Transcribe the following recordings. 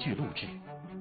续录制。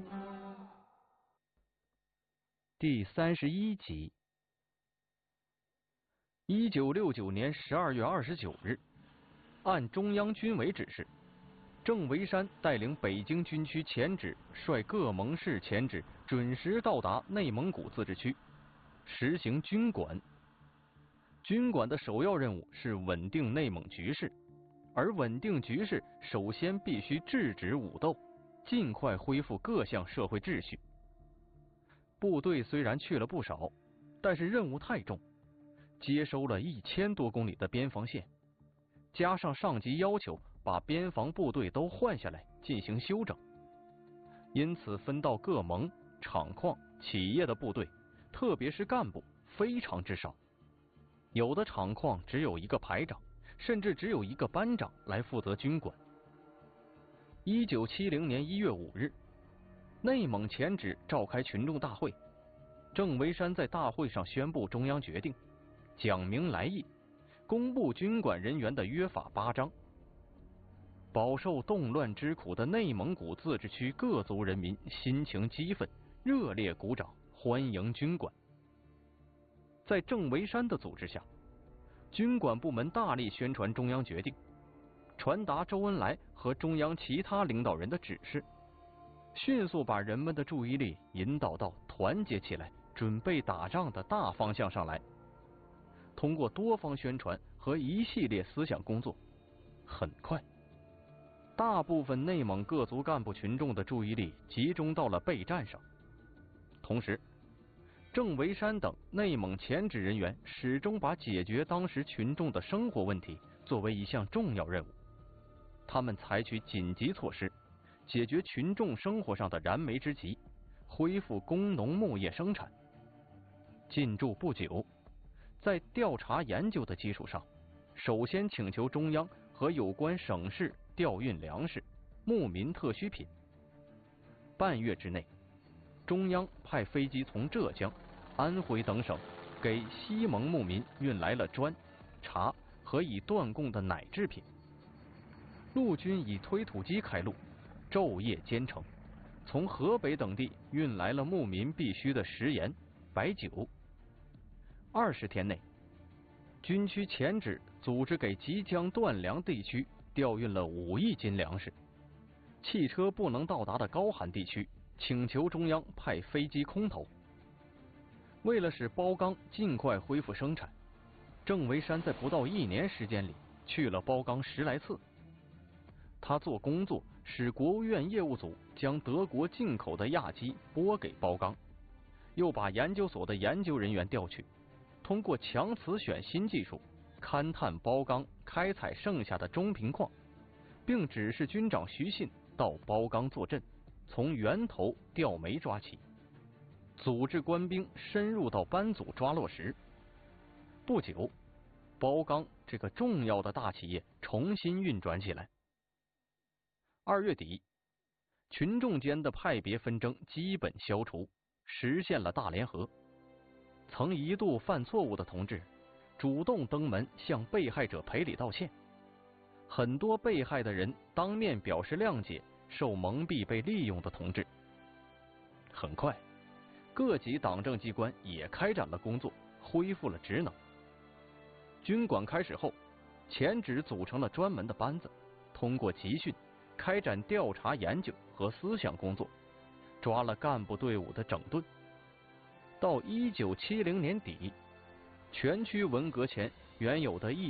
第31集。1969年12月29日，按中央军委指示，郑维山带领北京军区前指率各盟市前指准时到达内蒙古自治区，实行军管。军管的首要任务是稳定内蒙局势，而稳定局势首先必须制止武斗，尽快恢复各项社会秩序。部队虽然去了不少，但是任务太重，接收了1000多公里的边防线，加上上级要求把边防部队都换下来进行休整，因此分到各盟、厂矿、企业的部队，特别是干部非常之少。有的厂矿只有一个排长，甚至只有一个班长来负责军管。1970年1月5日，内蒙前指召开群众大会，郑维山在大会上宣布中央决定，讲明来意，公布军管人员的约法8章。饱受动乱之苦的内蒙古自治区各族人民心情激愤，热烈鼓掌欢迎军管。在郑维山的组织下，军管部门大力宣传中央决定，传达周恩来和中央其他领导人的指示，迅速把人们的注意力引导到团结起来准备打仗的大方向上来。通过多方宣传和一系列思想工作，很快大部分内蒙各族干部群众的注意力集中到了备战上。同时，郑维山等内蒙前指人员始终把解决当时群众的生活问题作为一项重要任务，他们采取紧急措施，解决群众生活上的燃眉之急，恢复工农牧业生产。进驻不久，在调查研究的基础上，首先请求中央和有关省市调运粮食、牧民特需品。半月之内，中央派飞机从浙江、安徽等省给西蒙牧民运来了砖、茶和已断供的奶制品。陆军以推土机开路，昼夜兼程，从河北等地运来了牧民必需的食盐、白酒。20天内，军区前指组织给即将断粮地区调运了5亿斤粮食。汽车不能到达的高寒地区，请求中央派飞机空投。为了使包钢尽快恢复生产，郑维山在不到1年时间里去了包钢10来次。他做工作使国务院业务组将德国进口的亚机拨给包钢，又把研究所的研究人员调去，通过强磁选新技术勘探包钢开采剩下的中频矿，并指示军长徐信到包钢坐镇，从源头调煤抓起，组织官兵深入到班组抓落实。不久，包钢这个重要的大企业重新运转起来。2月底，群众间的派别纷争基本消除，实现了大联合。曾一度犯错误的同志主动登门向被害者赔礼道歉，很多被害的人当面表示谅解受蒙蔽被利用的同志。很快，各级党政机关也开展了工作，恢复了职能。军管开始后，前指组成了专门的班子，通过集训开展调查研究和思想工作，抓了干部队伍的整顿。到1970年底，全区文革前原有的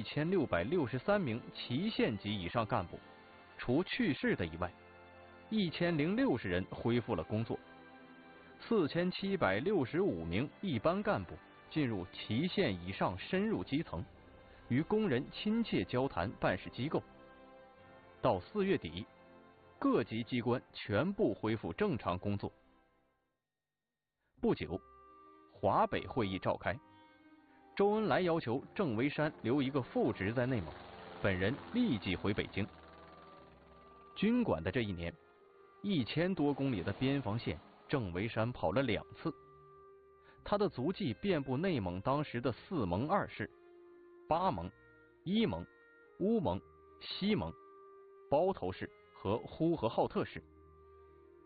1663名旗县级以上干部，除去世的以外，1060人恢复了工作，4765名一般干部进入旗县以上深入基层，与工人亲切交谈办事机构。到4月底，各级机关全部恢复正常工作。不久，华北会议召开，周恩来要求郑维山留一个副职在内蒙，本人立即回北京。军管的这一年，1000多公里的边防线，郑维山跑了2次。他的足迹遍布内蒙当时的4盟2市、巴盟、伊盟、乌盟、西盟、包头市和呼和浩特市。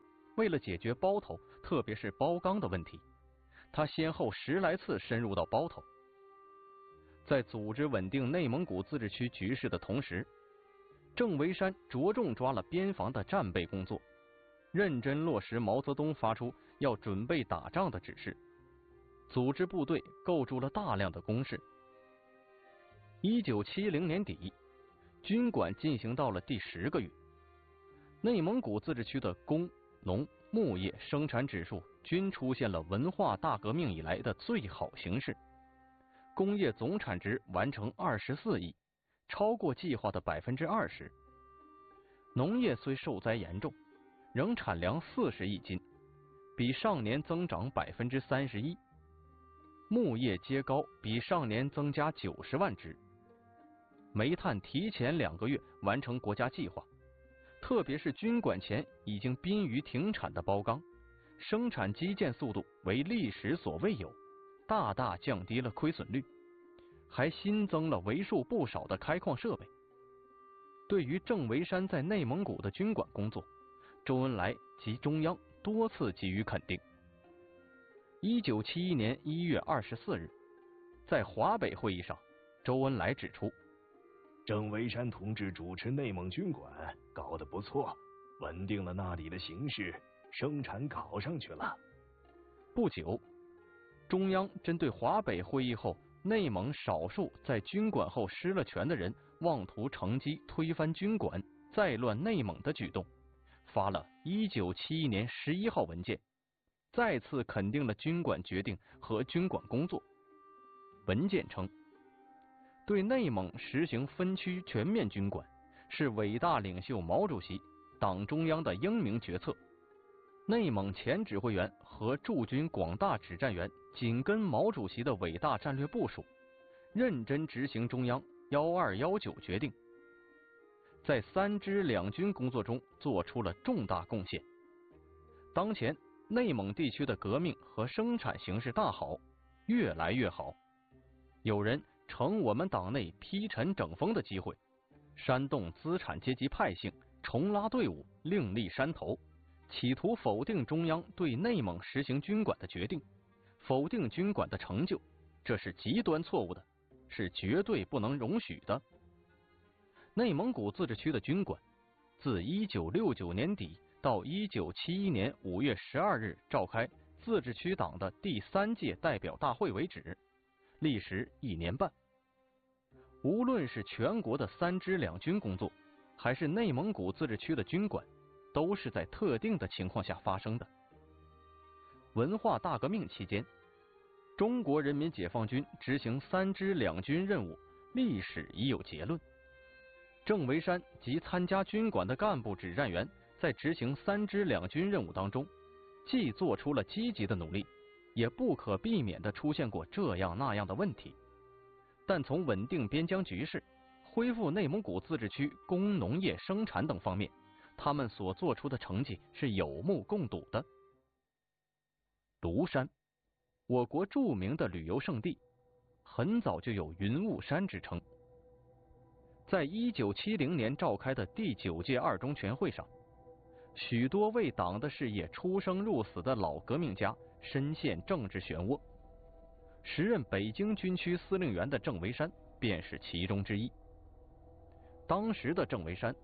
为了解决包头，特别是包钢的问题，他先后10来次深入到包头。在组织稳定内蒙古自治区局势的同时，郑维山着重抓了边防的战备工作，认真落实毛泽东发出要准备打仗的指示，组织部队构筑了大量的工事。1970年底，军管进行到了第10个月，内蒙古自治区的工农牧业生产指数均出现了文化大革命以来的最好形势，工业总产值完成24亿，超过计划的20%。农业虽受灾严重，仍产粮40亿斤，比上年增长31%。牧业秸秆比上年增加90万只。煤炭提前2个月完成国家计划，特别是军管前已经濒于停产的包钢，生产基建速度为历史所未有，大大降低了亏损率，还新增了为数不少的开矿设备。对于郑维山在内蒙古的军管工作，周恩来及中央多次给予肯定。1971年1月24日，在华北会议上，周恩来指出， 郑维山同志主持内蒙军管搞得不错，稳定了那里的形势，生产搞上去了。 不久，中央针对华北会议后内蒙少数在军管后失了权的人妄图乘机推翻军管、再乱内蒙的举动，发了1971年11号文件，再次肯定了军管决定和军管工作。文件称，对内蒙实行分区全面军管是伟大领袖毛主席、党中央的英明决策。内蒙前指挥员和驻军广大指战员紧跟毛主席的伟大战略部署，认真执行中央1219决定，在3支2军工作中做出了重大贡献。当前内蒙地区的革命和生产形势大好，越来越好。有人乘我们党内批陈整风的机会，煽动资产阶级派性，重拉队伍，另立山头，企图否定中央对内蒙实行军管的决定，否定军管的成就，这是极端错误的，是绝对不能容许的。内蒙古自治区的军管，自1969年底到1971年5月12日召开自治区党的第3届代表大会为止，历时1年半。无论是全国的3支2军工作，还是内蒙古自治区的军管，都是在特定的情况下发生的。文化大革命期间，中国人民解放军执行3支2军任务，历史已有结论。郑维山及参加军管的干部指战员在执行3支2军任务当中，既做出了积极的努力，也不可避免地出现过这样那样的问题。但从稳定边疆局势、恢复内蒙古自治区工农业生产等方面，他们所做出的成绩是有目共睹的。庐山，我国著名的旅游胜地，很早就有云雾山之称。在1970年召开的第9届2中全会上，许多为党的事业出生入死的老革命家深陷政治漩涡，时任北京军区司令员的郑维山便是其中之一。当时的郑维山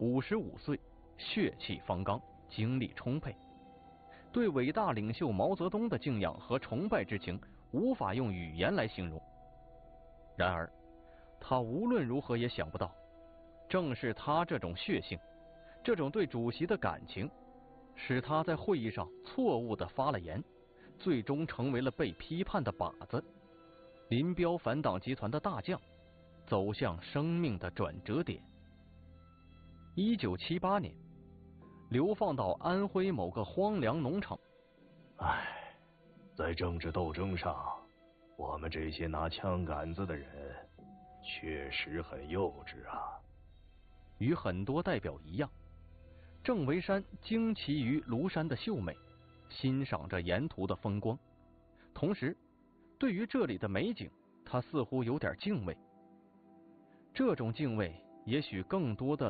55岁，血气方刚，精力充沛，对伟大领袖毛泽东的敬仰和崇拜之情无法用语言来形容。然而他无论如何也想不到，正是他这种血性，这种对主席的感情，使他在会议上错误地发了言，最终成为了被批判的靶子，林彪反党集团的大将，走向生命的转折点。1978年，流放到安徽某个荒凉农场。 在政治斗争上，我们这些拿枪杆子的人确实很幼稚啊。 与很多代表一样，郑维山惊奇于庐山的秀美，欣赏着沿途的风光，同时对于这里的美景，他似乎有点敬畏。这种敬畏也许更多的